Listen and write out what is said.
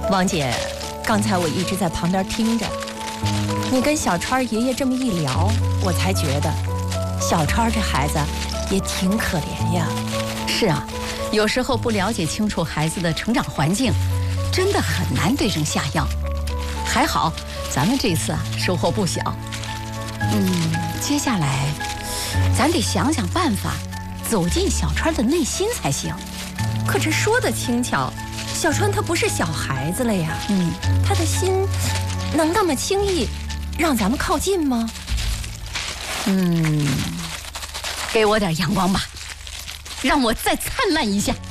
王姐，刚才我一直在旁边听着，你跟小川爷爷这么一聊，我才觉得小川这孩子也挺可怜呀。 是啊，有时候不了解清楚孩子的成长环境，真的很难对症下药。还好咱们这次收获不小。接下来咱得想想办法走进小川的内心才行。 可这说的轻巧，小川他不是小孩子了呀。他的心能那么轻易让咱们靠近吗？ 给我点阳光吧，让我再灿烂一下。